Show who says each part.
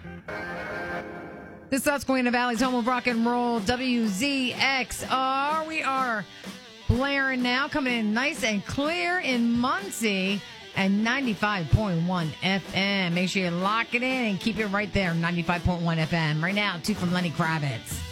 Speaker 1: The Susquehanna Valley's home of rock and roll, WZXR. We are blaring now, coming in nice and clear in Muncie at 95.1 FM. Make sure you lock it in and keep it right there, 95.1 FM. Right now, two from Lenny Kravitz.